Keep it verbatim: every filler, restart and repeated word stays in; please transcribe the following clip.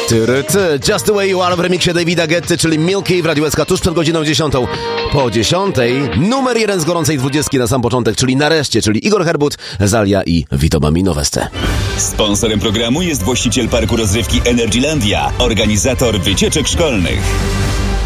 Tyry, ty. Just the way you are w remiksie Davida Guetty, czyli Milky w Radiu S K tuż przed godziną dziesiątą. Po dziesiątej numer jeden z gorącej dwudziestki na sam początek, czyli nareszcie, czyli Igor Herbut, Zalia i Vito Bambino Veste. Sponsorem programu jest właściciel parku rozrywki Energylandia, organizator wycieczek szkolnych.